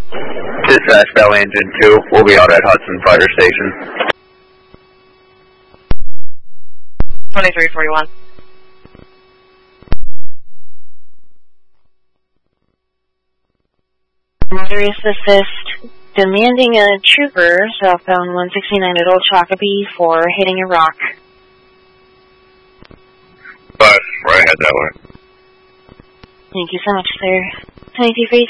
Dispatch Valley Engine 2, we'll be out at Hudson Fire Station. 2341. Motorist assist demanding a trooper southbound 169 at Old Shakopee for hitting a rock. Bus, right ahead that way. Thank you so much, sir. 2242.